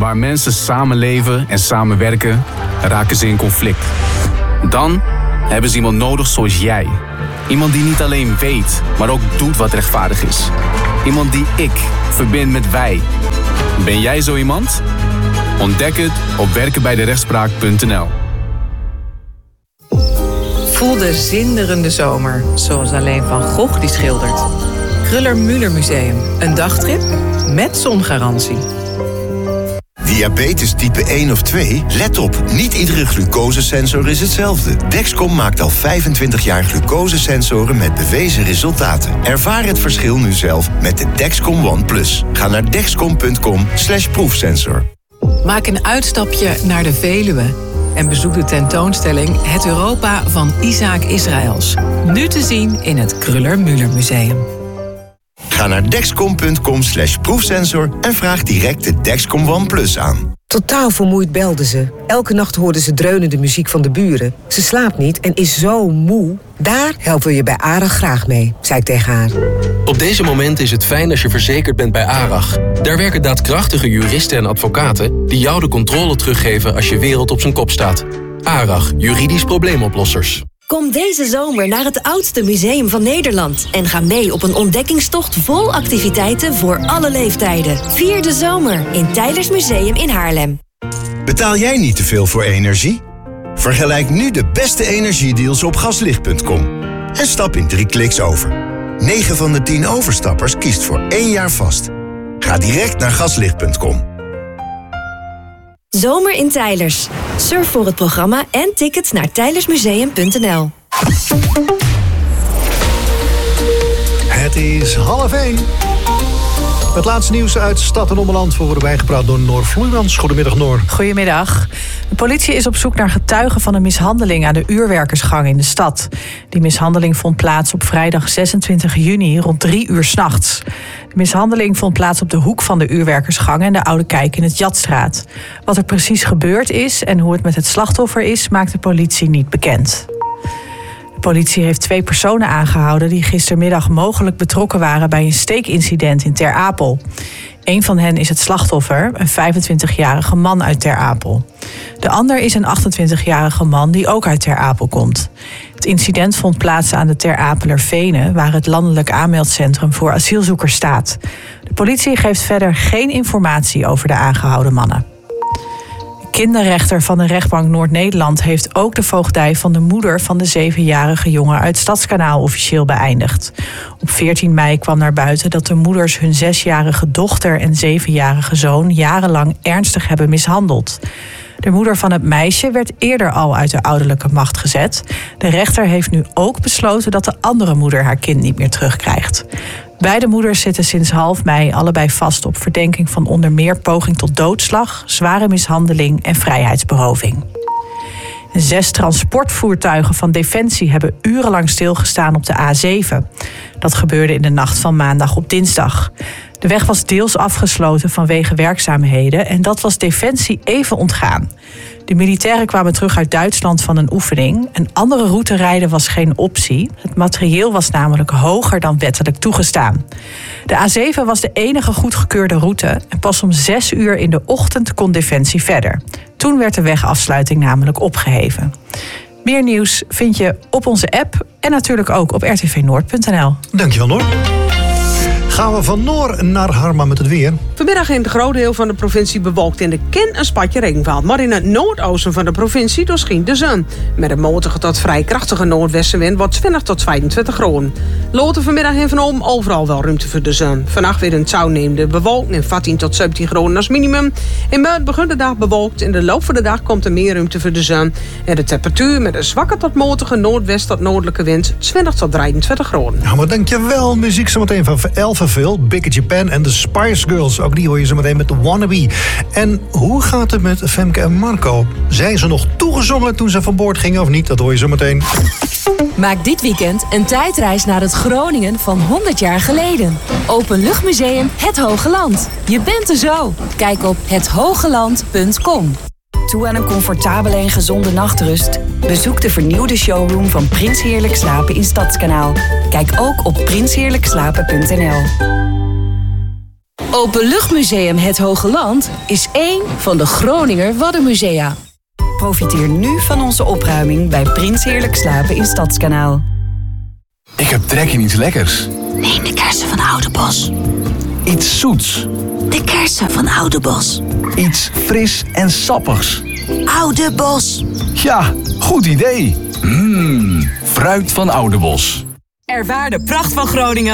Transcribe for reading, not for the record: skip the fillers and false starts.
Waar mensen samenleven en samenwerken, raken ze in conflict. Dan hebben ze iemand nodig zoals jij. Iemand die niet alleen weet, maar ook doet wat rechtvaardig is. Iemand die ik verbind met wij. Ben jij zo iemand? Ontdek het op werkenbijderechtspraak.nl. Voel de zinderende zomer, zoals alleen Van Gogh die schildert. Kruller-Müller Museum, een dagtrip met zongarantie. Diabetes type 1 of 2? Let op, niet iedere glucosesensor is hetzelfde. Dexcom maakt al 25 jaar glucosesensoren met bewezen resultaten. Ervaar het verschil nu zelf met de Dexcom One+. Ga naar dexcom.com/proefsensor. Maak een uitstapje naar de Veluwe en bezoek de tentoonstelling Het Europa van Isaac Israëls. Nu te zien in het Kruller-Müller Museum. Ga naar dexcom.com/proefsensor en vraag direct de Dexcom One+ aan. Totaal vermoeid belde ze. Elke nacht hoorde ze dreunende muziek van de buren. Ze slaapt niet en is zo moe. Daar helpen we je bij ARAG graag mee, zei ik tegen haar. Op deze moment is het fijn als je verzekerd bent bij ARAG. Daar werken daadkrachtige juristen en advocaten die jou de controle teruggeven als je wereld op zijn kop staat. ARAG, juridisch probleemoplossers. Kom deze zomer naar het oudste museum van Nederland en ga mee op een ontdekkingstocht vol activiteiten voor alle leeftijden. Vier de zomer in Teylers Museum in Haarlem. Betaal jij niet te veel voor energie? Vergelijk nu de beste energiedeals op gaslicht.com. En stap in 3 kliks over. 9 van de 10 overstappers kiest voor 1 jaar vast. Ga direct naar gaslicht.com. Zomer in Teylers. Surf voor het programma en tickets naar teylersmuseum.nl. Het is 12:30. Het laatste nieuws uit Stad en Ommeland worden bijgepraat door Noor Vloeimans. Goedemiddag, Noor. Goedemiddag. De politie is op zoek naar getuigen van een mishandeling aan de uurwerkersgang in de stad. Die mishandeling vond plaats op vrijdag 26 juni rond 3 uur 's nachts. De mishandeling vond plaats op de hoek van de uurwerkersgang en de Oude Kijk in het Jatstraat. Wat er precies gebeurd is en hoe het met het slachtoffer is, maakt de politie niet bekend. De politie heeft 2 personen aangehouden die gistermiddag mogelijk betrokken waren bij een steekincident in Ter Apel. Een van hen is het slachtoffer, een 25-jarige man uit Ter Apel. De ander is een 28-jarige man die ook uit Ter Apel komt. Het incident vond plaats aan de Ter Apeler Venen, waar het landelijk aanmeldcentrum voor asielzoekers staat. De politie geeft verder geen informatie over de aangehouden mannen. De kinderrechter van de rechtbank Noord-Nederland heeft ook de voogdij van de moeder van de 7-jarige jongen uit Stadskanaal officieel beëindigd. Op 14 mei kwam naar buiten dat de moeders hun 6-jarige dochter en 7-jarige zoon jarenlang ernstig hebben mishandeld. De moeder van het meisje werd eerder al uit de ouderlijke macht gezet. De rechter heeft nu ook besloten dat de andere moeder haar kind niet meer terugkrijgt. Beide moeders zitten sinds half mei allebei vast op verdenking van onder meer poging tot doodslag, zware mishandeling en vrijheidsberoving. 6 transportvoertuigen van Defensie hebben urenlang stilgestaan op de A7. Dat gebeurde in de nacht van maandag op dinsdag. De weg was deels afgesloten vanwege werkzaamheden en dat was Defensie even ontgaan. De militairen kwamen terug uit Duitsland van een oefening. Een andere route rijden was geen optie. Het materieel was namelijk hoger dan wettelijk toegestaan. De A7 was de enige goedgekeurde route en pas om 6 uur in de ochtend kon Defensie verder. Toen werd de wegafsluiting namelijk opgeheven. Meer nieuws vind je op onze app en natuurlijk ook op rtvnoord.nl. Dankjewel, Noor. Gaan we van Noor naar Harma met het weer. Vanmiddag in het groot deel van de provincie bewolkt in de ken een spatje regen valt. Maar in het noordoosten van de provincie doorschijnt de zon. Met een matige tot vrij krachtige noordwestenwind wordt 20 tot 22 graden. Later vanmiddag en vanavond overal wel ruimte voor de zon. Vannacht weer een toenemende bewolking en 14 tot 17 graden als minimum. In maart begint de dag bewolkt. In de loop van de dag komt er meer ruimte voor de zon. En de temperatuur met een zwakke tot matige noordwest tot noordelijke wind 20 tot 23 graden. Nou, maar dankjewel. Muziek zometeen van Elfenville, Big Japan en de Spice Girls. Ook die hoor je zometeen met de Wannabe. En hoe gaat het met Femke en Marco? Zijn ze nog toegezongen toen ze van boord gingen of niet? Dat hoor je zometeen. Maak dit weekend een tijdreis naar het Groningen van 100 jaar geleden. Openluchtmuseum Het Hoge Land. Je bent er zo. Kijk op hethogeland.com. Toe aan een comfortabele en gezonde nachtrust? Bezoek de vernieuwde showroom van Prins Heerlijk Slapen in Stadskanaal. Kijk ook op prinsheerlijkslapen.nl. Openluchtmuseum Het Hoge Land is één van de Groninger Waddenmusea. Profiteer nu van onze opruiming bij Prins Heerlijk Slapen in Stadskanaal. Ik heb trek in iets lekkers. Neem de kersen van Oudebos. Iets zoets. De kersen van Oudebos. Iets fris en sappigs. Oudebos. Ja, goed idee. Fruit van Oudebos. Ervaar de pracht van Groningen